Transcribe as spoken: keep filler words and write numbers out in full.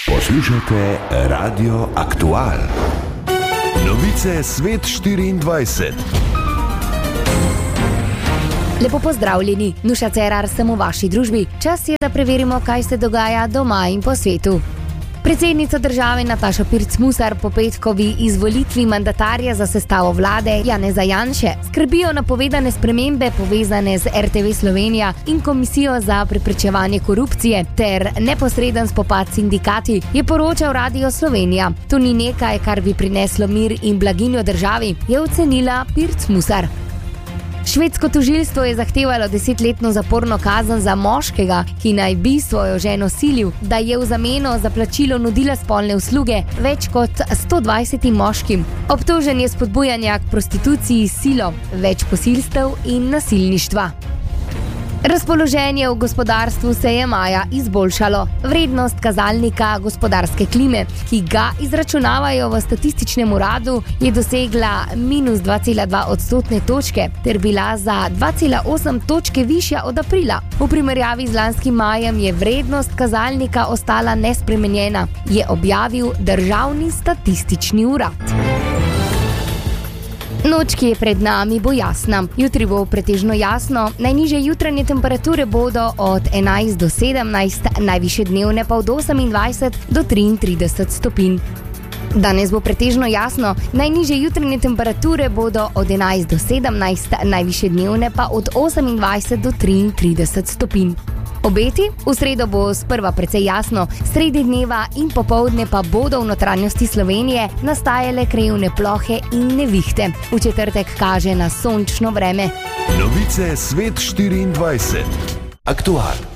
Poslušajte Radio Aktual. Novice Svet štiriindvajset. Lepo pozdravljeni, Nuša Cerar sem v vaši družbi. Čas je, da preverimo, kaj se dogaja doma in po svetu. Predsednica države Nataša Pirc Musar po petkovi izvolitvi mandatarja za sestavo vlade Janeza Janše skrbijo napovedane spremembe povezane z R T V Slovenija in Komisijo za preprečevanje korupcije ter neposreden spopad s sindikati, je poročal Radio Slovenija. To ni nekaj, kar bi prineslo mir in blaginjo državi, je ocenila Pirc Musar. Švedsko tožilstvo je zahtevalo desetletno zaporno kazen za moškega, ki naj bi svojo ženo silil, da je v zameno za plačilo nudila spolne usluge več kot sto dvajsetim moškim. Obtožen je spodbujanja k prostituciji s silo, več posilstev in nasilništva. Razpoloženje v gospodarstvu se je maja izboljšalo. Vrednost kazalnika gospodarske klime, ki ga izračunavajo v statističnem uradu, je dosegla minus dva cela dva odstotne točke ter bila za dva cela osem točke višja od aprila. V primerjavi z lanskim majem je vrednost kazalnika ostala nespremenjena, je objavil Državni statistični urad. Noč, ki je pred nami, bo jasna. Jutri bo pretežno jasno, najnižje jutranje temperature bodo od enajst do sedemnajst, najvišje dnevne pa od osemindvajset do triintrideset stopinj. Danes bo pretežno jasno, najnižje jutranje temperature bodo od enajst do sedemnajst, najvišje dnevne pa od osemindvajset do triintrideset stopinj. Obeti? V sredo bo sprva precej jasno, sredi dneva in popoldne pa bodo v notranjosti Slovenije nastajale krajevne plohe in nevihte. V četrtek kaže na sončno vreme. Novice Svet štiriindvajset. Aktual.